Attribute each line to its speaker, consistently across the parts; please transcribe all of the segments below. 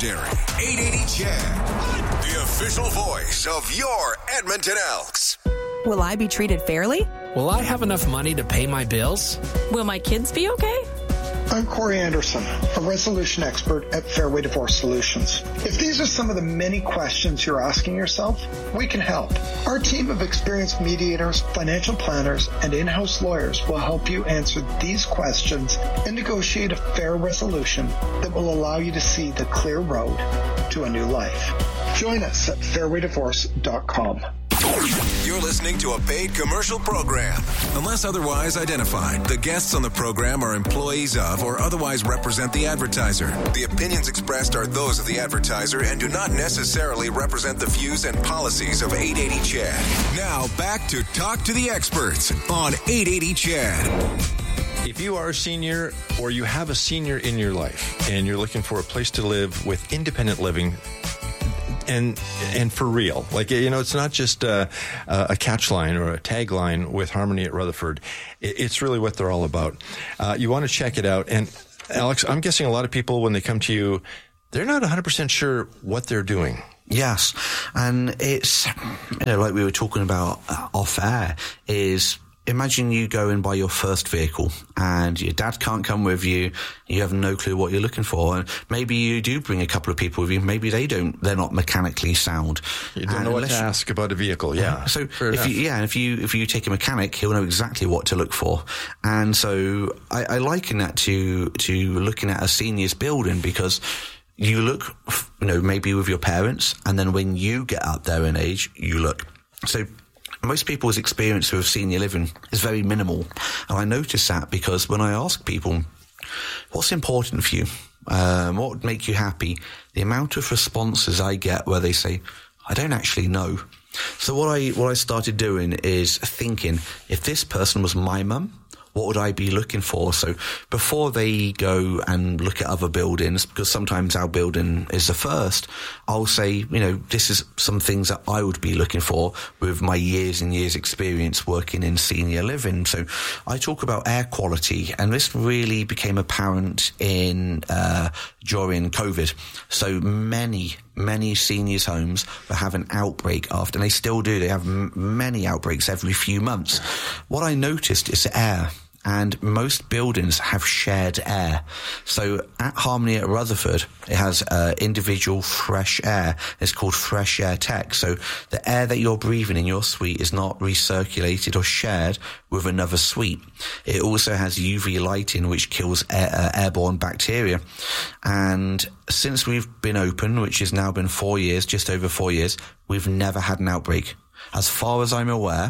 Speaker 1: legendary 880 Chad, the official voice of your Edmonton Elks.
Speaker 2: Will I be treated fairly?
Speaker 3: Will I have enough money to pay my bills?
Speaker 2: Will my kids be okay?
Speaker 4: I'm Corey Anderson, a resolution expert at Fairway Divorce Solutions. If these are some of the many questions you're asking yourself, we can help. Our team of experienced mediators, financial planners, and in-house lawyers will help you answer these questions and negotiate a fair resolution that will allow you to see the clear road to a new life. Join us at fairwaydivorce.com.
Speaker 1: You're listening to a paid commercial program. Unless otherwise identified, the guests on the program are employees of or otherwise represent the advertiser. The opinions expressed are those of the advertiser and do not necessarily represent the views and policies of 880 Chad. Now back to Talk to the Experts on 880 Chad.
Speaker 5: If you are a senior or you have a senior in your life and you're looking for a place to live with independent living, and for real, like, you know, it's not just a catch line or a tagline with Harmony at Rutherford. It's really what they're all about. You want to check it out. And Alex, I'm guessing a lot of people, when they come to you, they're not 100% sure what they're doing.
Speaker 6: Yes. And it's, you know, like we were talking about off air, is imagine you go and buy your first vehicle and your dad can't come with you. You have no clue what you're looking for. And maybe you do bring a couple of people with you. Maybe they're not mechanically sound.
Speaker 5: You don't know what to ask about a vehicle. Yeah.
Speaker 6: So if you take a mechanic, he'll know exactly what to look for. And so I liken that to looking at a seniors building, because you look, you know, maybe with your parents, and then when you get up there in age, you look. So most people's experience with senior living is very minimal. And I notice that because when I ask people, what's important for you? What would make you happy? The amount of responses I get where they say, I don't actually know. So what I started doing is thinking, if this person was my mum, what would I be looking for? So before they go and look at other buildings, because sometimes our building is the first, I'll say, you know, this is some things that I would be looking for with my years and years experience working in senior living. So I talk about air quality, and this really became apparent during COVID. So many seniors' homes were having outbreak after, and they still do. They have many outbreaks every few months. What I noticed is air. And most buildings have shared air. So at Harmony at Rutherford, it has individual fresh air. It's called Fresh Air Tech. So the air that you're breathing in your suite is not recirculated or shared with another suite. It also has UV lighting, which kills airborne bacteria. And since we've been open, which has now been 4 years, just over 4 years, we've never had an outbreak. As far as I'm aware,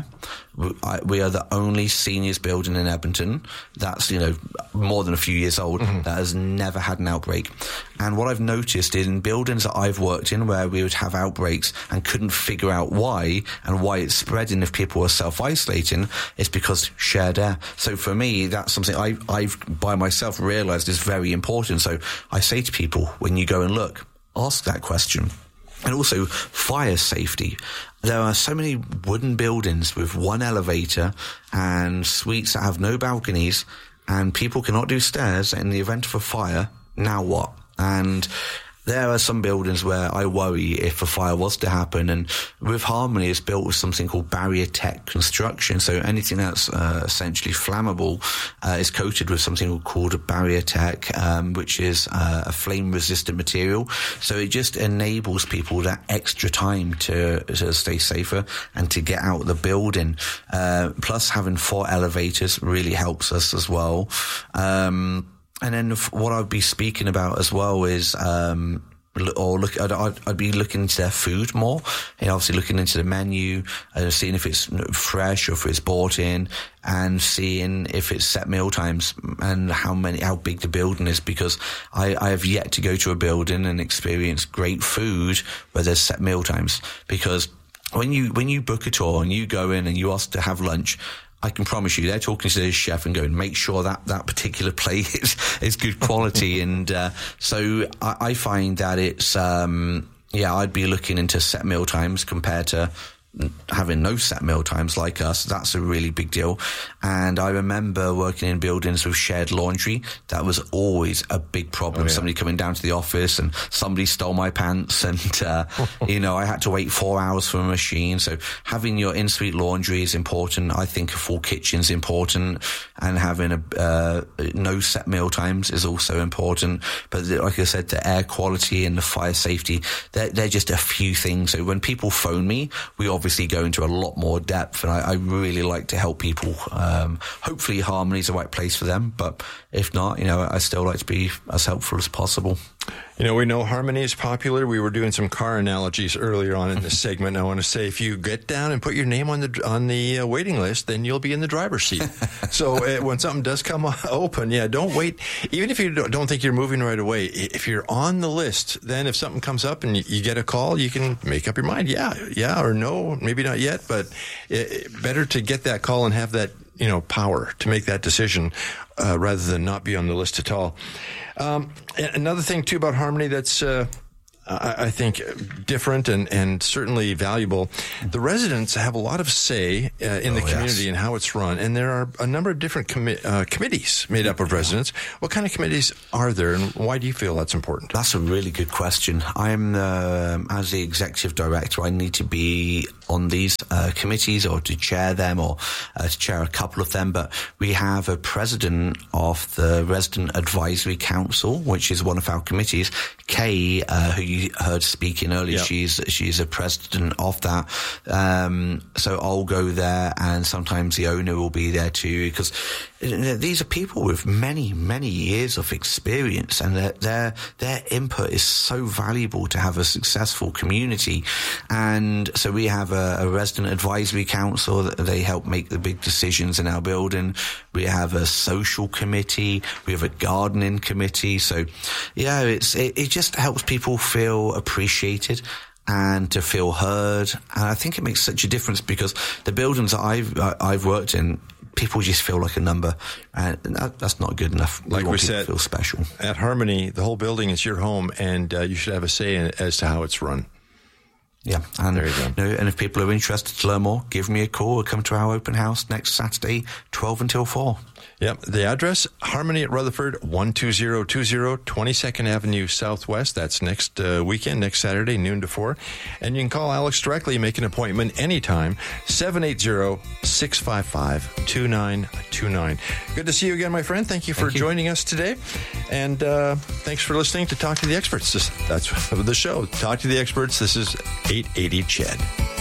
Speaker 6: we are the only seniors building in Edmonton that's, you know, more than a few years old, that has never had an outbreak. And what I've noticed in buildings that I've worked in where we would have outbreaks and couldn't figure out why and why it's spreading if people are self-isolating, is because shared air. So for me, that's something I've by myself realised is very important. So I say to people, when you go and look, ask that question. And also fire safety. There are so many wooden buildings with one elevator and suites that have no balconies, and people cannot do stairs. In the event of a fire, now what? And there are some buildings where I worry if a fire was to happen. And with Harmony, it's built with something called barrier tech construction. So anything that's essentially flammable is coated with something called a barrier tech, which is a flame-resistant material. So it just enables people that extra time to stay safer and to get out of the building. Plus, having 4 elevators really helps us as well. And then what I'd be speaking about as well is, I'd be looking into their food more, and obviously looking into the menu, seeing if it's fresh or if it's bought in, and seeing if it's set meal times and how big the building is, because I have yet to go to a building and experience great food where there's set meal times. Because when you book a tour and you go in and you ask to have lunch, I can promise you they're talking to the chef and going, make sure that particular plate is good quality. And so I find that it's, I'd be looking into set meal times compared to having no set meal times like us, that's a really big deal. And I remember working in buildings with shared laundry. That was always a big problem.
Speaker 5: Oh, yeah.
Speaker 6: Somebody coming down to the office and somebody stole my pants, and I had to wait 4 hours for a machine. So having your in-suite laundry is important. I think a full kitchen's important, and having no set meal times is also important. But like I said, the air quality and the fire safety, they're just a few things. So when people phone me, we obviously go into a lot more depth, and I really like to help people. Hopefully Harmony's the right place for them, but if not, I still like to be as helpful as possible.
Speaker 5: We know Harmony is popular. We were doing some car analogies earlier on in this segment. I want to say, if you get down and put your name on the waiting list, then you'll be in the driver's seat. So when something does come open, don't wait. Even if you don't think you're moving right away, if you're on the list, then if something comes up and you get a call, you can make up your mind. Yeah, or no, maybe not yet, but better to get that call and have that power to make that decision rather than not be on the list at all. Another thing, too, about Harmony that's, I think, different and certainly valuable. The residents have a lot of say in the community and how it's run, and there are a number of different committees made up of residents. What kind of committees are there, and why do you feel that's important?
Speaker 6: That's a really good question. I'm, as the executive director, I need to be on these committees or to chair them or to chair a couple of them, but we have a president of the Resident Advisory Council, which is one of our committees, Kay, who you heard speaking earlier. Yep. She's a president of that. So I'll go there, and sometimes the owner will be there too, because these are people with many, many years of experience, and their input is so valuable to have a successful community. And so we have a resident advisory council that they help make the big decisions in our building. We have a social committee. We have a gardening committee. So it just helps people feel appreciated and to feel heard. And I think it makes such a difference, because the buildings that I've worked in, people just feel like a number, and that's not good enough.
Speaker 5: Like we said,
Speaker 6: feel special. At
Speaker 5: Harmony, the whole building is your home, and you should have a say as to how it's run.
Speaker 6: Yeah, and there you go. And if people are interested to learn more, give me a call or come to our open house next Saturday, 12 until 4.
Speaker 5: Yep. The address, Harmony at Rutherford, 12020 22nd Avenue Southwest. That's next weekend, next Saturday, noon to 4. And you can call Alex directly, make an appointment anytime, 780-655-2929. Good to see you again, my friend. Thank you for joining us today. And thanks for listening to Talk to the Experts. That's the show. Talk to the Experts. This is 880 CHED.